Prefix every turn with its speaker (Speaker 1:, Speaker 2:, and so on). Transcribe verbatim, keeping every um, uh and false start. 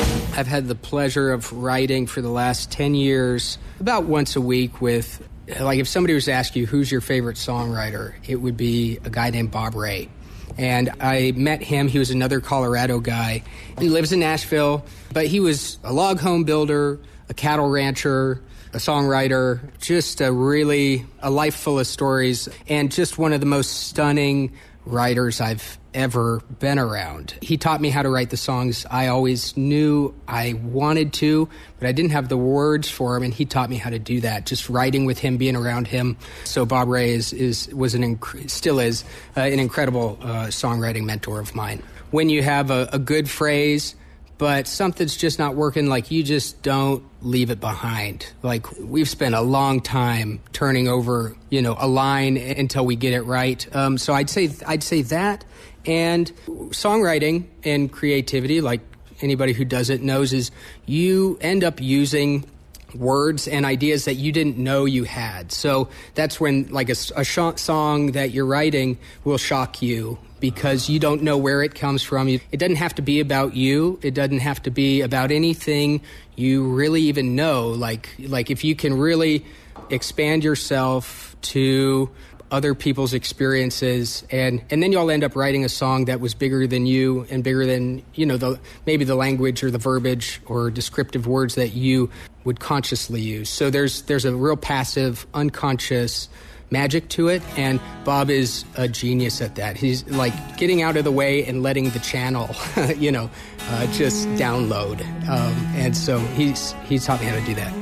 Speaker 1: I've had the pleasure of writing for the last ten years, about once a week with, like if somebody was to ask you who's your favorite songwriter, it would be a guy named Bob Ray. And I met him. He was another Colorado guy. He lives in Nashville, but he was a log home builder, a cattle rancher, a songwriter, just a really, a life full of stories, and just one of the most stunning writers I've ever been around. He taught me how to write the songs I always knew I wanted to, but I didn't have the words for them, and he taught me how to do that, just writing with him, being around him. So Bob Ray is, is was an inc- still is uh, an incredible uh, songwriting mentor of mine. When you have a, a good phrase, but something's just not working, like you just don't leave it behind. Like we've spent a long time turning over, you know, a line until we get it right. Um, so I'd say I'd say that, and songwriting and creativity, like anybody who does it knows, is you end up using words and ideas that you didn't know you had. So that's when like a, a sh- song that you're writing will shock you, because you don't know where it comes from. It doesn't have to be about you. It doesn't have to be about anything you really even know. Like, like if you can really expand yourself to other people's experiences, and, and then you'll end up writing a song that was bigger than you and bigger than, you know, the maybe the language or the verbiage or descriptive words that you would consciously use. So there's there's a real passive, unconscious magic to it, and Bob is a genius at that. He's like getting out of the way and letting the channel, you know, uh, just download. Um, and so he's he's taught me how to do that.